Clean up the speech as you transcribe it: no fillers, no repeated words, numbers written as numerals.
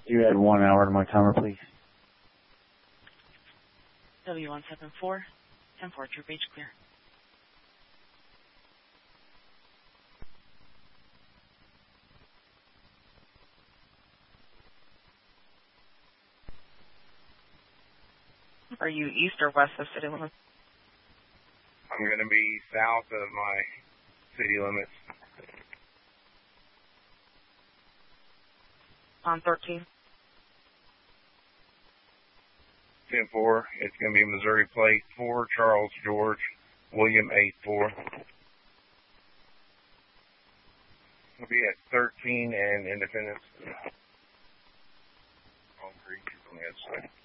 You add 1 hour to my timer, please. W174, 10-4, Troop H clear. Are you east or west of city limits? I'm going to be south of my city limits. On 13. 10-4. It's going to be Missouri plate 4, Charles George, William 8-4. We'll be at 13 and Independence. All three on the other side.